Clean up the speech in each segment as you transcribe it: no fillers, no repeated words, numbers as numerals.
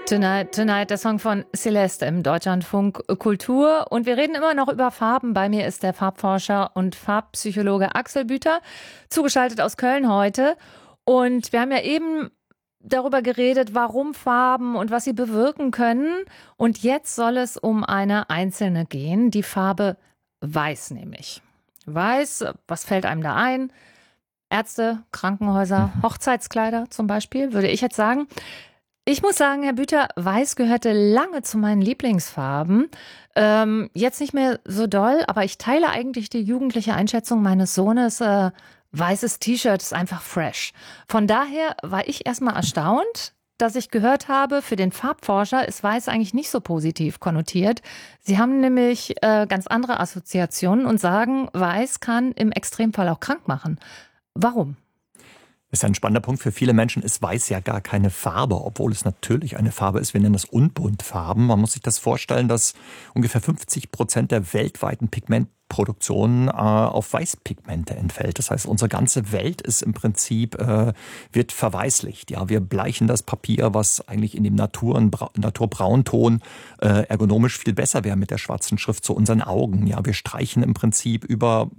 Tonight, Tonight, der Song von Celeste im Deutschlandfunk Kultur. Und wir reden immer noch über Farben. Bei mir ist der Farbforscher und Farbpsychologe Axel Büter, zugeschaltet aus Köln heute. Und wir haben ja eben darüber geredet, warum Farben und was sie bewirken können. Und jetzt soll es um eine einzelne gehen, die Farbe Weiß nämlich. Weiß, was fällt einem da ein? Ärzte, Krankenhäuser, Hochzeitskleider zum Beispiel, würde ich jetzt sagen. Ich muss sagen, Herr Büter, Weiß gehörte lange zu meinen Lieblingsfarben. Jetzt nicht mehr so doll, aber ich teile eigentlich die jugendliche Einschätzung meines Sohnes. Weißes T-Shirt ist einfach fresh. Von daher war ich erstmal erstaunt, dass ich gehört habe, für den Farbforscher ist Weiß eigentlich nicht so positiv konnotiert. Sie haben nämlich ganz andere Assoziationen und sagen, Weiß kann im Extremfall auch krank machen. Warum? Das ist ein spannender Punkt. Für viele Menschen ist Weiß ja gar keine Farbe, obwohl es natürlich eine Farbe ist. Wir nennen das Unbuntfarben. Man muss sich das vorstellen, dass ungefähr 50% der weltweiten Pigmentproduktion auf Weißpigmente entfällt. Das heißt, unsere ganze Welt ist im Prinzip, wird verweißlicht. Ja, wir bleichen das Papier, was eigentlich in dem Naturbraunton ergonomisch viel besser wäre mit der schwarzen Schrift, zu unseren Augen. Ja, wir streichen im Prinzip über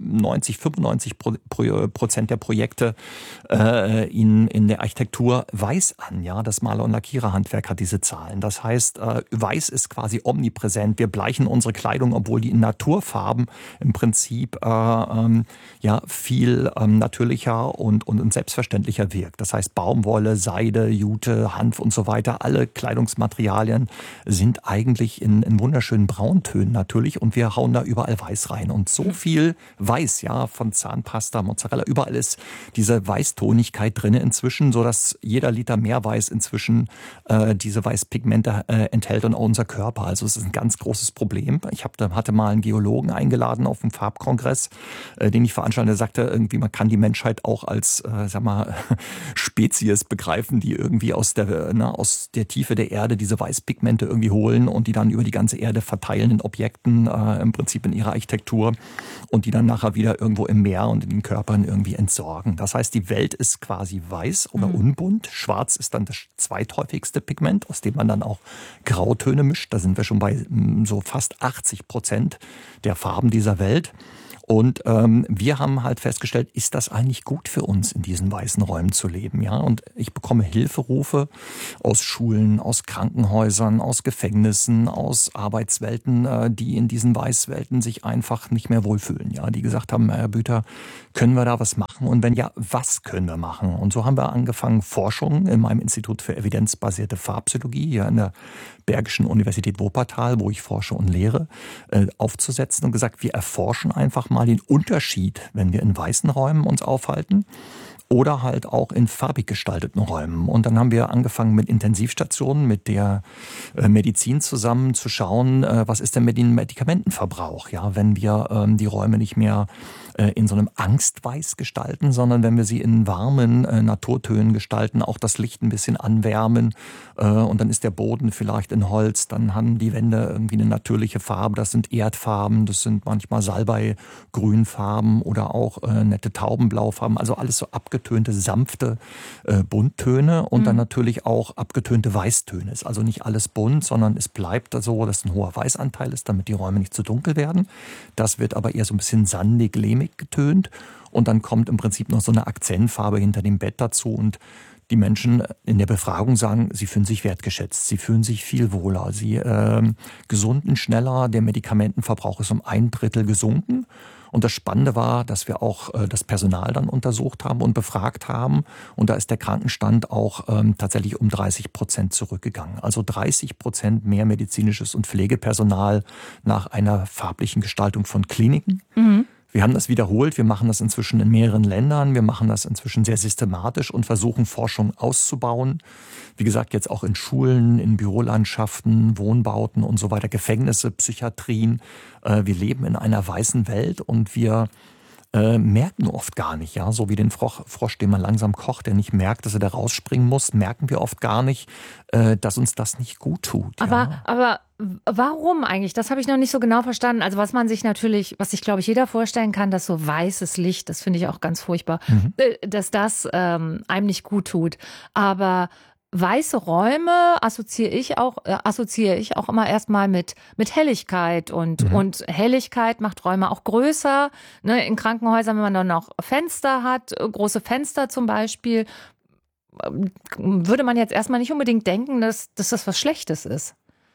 95% der Projekte in der Architektur weiß an. Ja, das Maler- und Lackiererhandwerk hat diese Zahlen. Das heißt, Weiß ist quasi omnipräsent. Wir bleichen unsere Kleidung, obwohl die in Naturfarben im Prinzip viel natürlicher und selbstverständlicher wirkt. Das heißt, Baumwolle, Seide, Jute, Hanf und so weiter, alle Kleidungsmaterialien sind eigentlich in wunderschönen Brauntönen natürlich und wir hauen da überall Weiß rein. Und so viel Weiß, ja, von Zahnpasta, Mozzarella, überall ist diese Weißtonigkeit drin inzwischen, sodass jeder Liter Meerweiß inzwischen diese Weißpigmente enthält und auch unser Körper. Also es ist ein ganz großes Problem. Ich hatte mal einen Geologen eingeladen auf dem Farbkongress, den ich veranstaltete, der sagte, irgendwie man kann die Menschheit auch als Spezies begreifen, die irgendwie aus der Tiefe der Erde diese Weißpigmente irgendwie holen und die dann über die ganze Erde verteilen in Objekten, im Prinzip in ihrer Architektur und die dann nachher wieder irgendwo im Meer und in den Körpern irgendwie entsorgen. Das heißt, die Welt ist quasi weiß oder unbunt. Schwarz ist dann das zweithäufigste Pigment, aus dem man dann auch Grautöne mischt. Da sind wir schon bei so fast 80% der Farben dieser Welt. Und wir haben halt festgestellt, ist das eigentlich gut für uns, in diesen weißen Räumen zu leben? Ja? Und ich bekomme Hilferufe aus Schulen, aus Krankenhäusern, aus Gefängnissen, aus Arbeitswelten, die in diesen Weißwelten sich einfach nicht mehr wohlfühlen. Ja? Die gesagt haben, Herr Büter, können wir da was machen? Und wenn ja, was können wir machen? Und so haben wir angefangen, Forschung in meinem Institut für evidenzbasierte Farbpsychologie hier an der Bergischen Universität Wuppertal, wo ich forsche und lehre, aufzusetzen und gesagt, wir erforschen einfach mal den Unterschied, wenn wir in weißen Räumen uns aufhalten oder halt auch in farbig gestalteten Räumen. Und dann haben wir angefangen mit Intensivstationen, mit der Medizin zusammen zu schauen, was ist denn mit dem Medikamentenverbrauch, ja, wenn wir die Räume nicht mehr in so einem Angstweiß gestalten, sondern wenn wir sie in warmen Naturtönen gestalten, auch das Licht ein bisschen anwärmen und dann ist der Boden vielleicht in Holz, dann haben die Wände irgendwie eine natürliche Farbe, das sind Erdfarben, das sind manchmal Salbei-Grünfarben oder auch nette Taubenblaufarben, also alles so abgetönte, sanfte Bunttöne und dann natürlich auch abgetönte Weißtöne. Ist also nicht alles bunt, sondern es bleibt so, dass ein hoher Weißanteil ist, damit die Räume nicht zu dunkel werden. Das wird aber eher so ein bisschen sandig, lehmig getönt und dann kommt im Prinzip noch so eine Akzentfarbe hinter dem Bett dazu und die Menschen in der Befragung sagen, sie fühlen sich wertgeschätzt, sie fühlen sich viel wohler, sie gesunden schneller, der Medikamentenverbrauch ist um 1/3 gesunken. Und das Spannende war, dass wir auch das Personal dann untersucht haben und befragt haben. Und da ist der Krankenstand auch tatsächlich um 30% zurückgegangen. Also 30% mehr medizinisches und Pflegepersonal nach einer farblichen Gestaltung von Kliniken. Wir haben das wiederholt, wir machen das inzwischen in mehreren Ländern, wir machen das inzwischen sehr systematisch und versuchen Forschung auszubauen. Wie gesagt, jetzt auch in Schulen, in Bürolandschaften, Wohnbauten und so weiter, Gefängnisse, Psychiatrien. Wir leben in einer weißen Welt und wir merken oft gar nicht, ja, so wie den Frosch, den man langsam kocht, der nicht merkt, dass er da rausspringen muss, merken wir oft gar nicht, dass uns das nicht gut tut. Ja. Aber warum eigentlich? Das habe ich noch nicht so genau verstanden. Also was sich glaube ich jeder vorstellen kann, dass so weißes Licht, das finde ich auch ganz furchtbar, dass das einem nicht gut tut. Aber weiße Räume assoziiere ich auch immer erstmal mit Helligkeit und Helligkeit macht Räume auch größer. Ne, in Krankenhäusern, wenn man dann noch Fenster hat, große Fenster zum Beispiel, würde man jetzt erstmal nicht unbedingt denken, dass das was Schlechtes ist.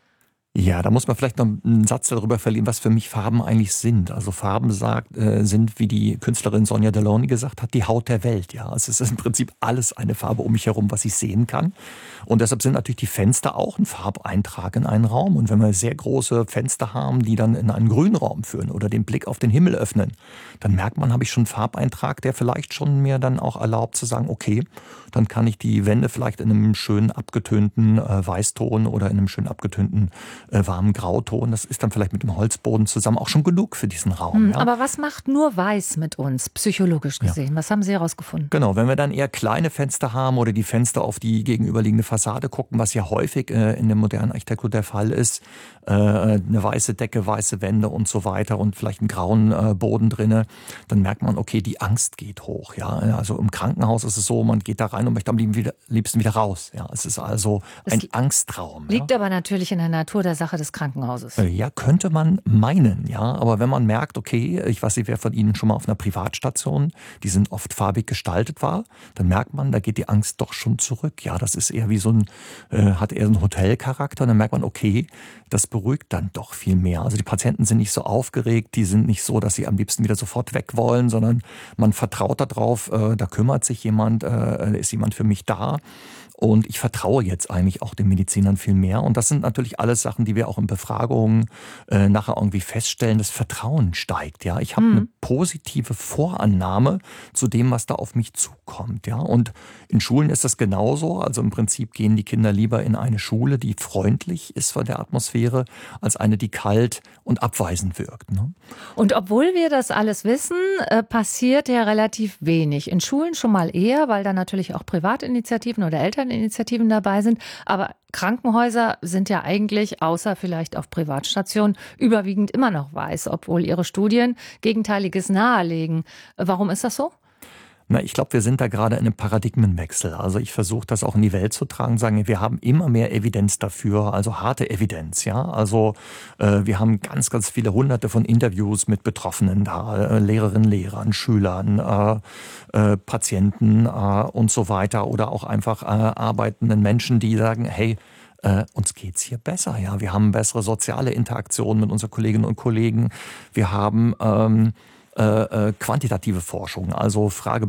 Ja, da muss man vielleicht noch einen Satz darüber verlieren, was für mich Farben eigentlich sind. Also Farben sind, wie die Künstlerin Sonja Delaunay gesagt hat, die Haut der Welt. Ja, es ist im Prinzip alles eine Farbe um mich herum, was ich sehen kann. Und deshalb sind natürlich die Fenster auch ein Farbeintrag in einen Raum. Und wenn wir sehr große Fenster haben, die dann in einen grünen Raum führen oder den Blick auf den Himmel öffnen, dann merkt man, habe ich schon einen Farbeintrag, der vielleicht schon mir dann auch erlaubt zu sagen, okay, dann kann ich die Wände vielleicht in einem schön abgetönten Weißton oder in einem schön abgetönten warmen Grauton, das ist dann vielleicht mit dem Holzboden zusammen auch schon genug für diesen Raum. Ja? Aber was macht nur Weiß mit uns, psychologisch gesehen? Ja. Was haben Sie herausgefunden? Genau, wenn wir dann eher kleine Fenster haben oder die Fenster auf die gegenüberliegende Fassade gucken, was ja häufig in der modernen Architektur der Fall ist, eine weiße Decke, weiße Wände und so weiter und vielleicht einen grauen Boden drinne, dann merkt man, okay, die Angst geht hoch. Ja? Also im Krankenhaus ist es so, man geht da rein und möchte am liebsten wieder raus. Ja? Es ist also ein Angstraum. Liegt aber natürlich in der Natur der Sache des Krankenhauses. Ja, könnte man meinen, ja. Aber wenn man merkt, okay, ich weiß nicht, wer von Ihnen schon mal auf einer Privatstation, die sind oft farbig gestaltet war, dann merkt man, da geht die Angst doch schon zurück. Ja, das ist eher wie hat eher so einen Hotelcharakter. Und dann merkt man, okay, das beruhigt dann doch viel mehr. Also die Patienten sind nicht so aufgeregt, die sind nicht so, dass sie am liebsten wieder sofort weg wollen, sondern man vertraut darauf, da kümmert sich jemand, ist jemand für mich da. Und ich vertraue jetzt eigentlich auch den Medizinern viel mehr. Und das sind natürlich alles Sachen, die wir auch in Befragungen nachher irgendwie feststellen. Das Vertrauen steigt. Ja, ich habe eine positive Vorannahme zu dem, was da auf mich zukommt. Ja, und in Schulen ist das genauso. Also im Prinzip gehen die Kinder lieber in eine Schule, die freundlich ist von der Atmosphäre, als eine, die kalt und abweisend wirkt. Ne? Und obwohl wir das alles wissen, passiert ja relativ wenig. In Schulen schon mal eher, weil da natürlich auch Privatinitiativen oder Elterninitiativen dabei sind. Aber Krankenhäuser sind ja eigentlich, außer vielleicht auf Privatstationen, überwiegend immer noch weiß, obwohl ihre Studien Gegenteiliges nahelegen. Warum ist das so? Na, ich glaube, wir sind da gerade in einem Paradigmenwechsel. Also ich versuche das auch in die Welt zu tragen, sagen, wir haben immer mehr Evidenz dafür, also harte Evidenz, ja. Also wir haben ganz, ganz viele Hunderte von Interviews mit Betroffenen da, Lehrerinnen, Lehrern, Schülern, Patienten und so weiter oder auch einfach arbeitenden Menschen, die sagen, hey, uns geht's hier besser, ja. Wir haben bessere soziale Interaktionen mit unseren Kolleginnen und Kollegen. Wir haben quantitative Forschung, also